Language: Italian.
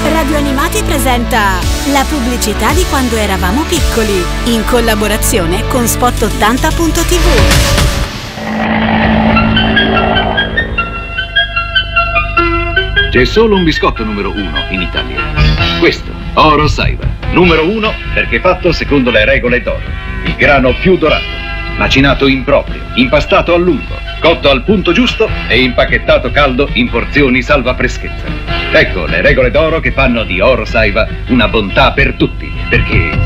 Radio Animati presenta la pubblicità di quando eravamo piccoli, in collaborazione con Spot80.tv. C'è solo un biscotto numero 1 in Italia. Questo, Oro Saiba. Numero 1 perché fatto secondo le regole d'oro. Il grano più dorato, macinato in proprio, impastato a lungo, cotto al punto giusto e impacchettato caldo in porzioni salva freschezza. Ecco le regole d'oro che fanno di Oro Saiba una bontà per tutti, perché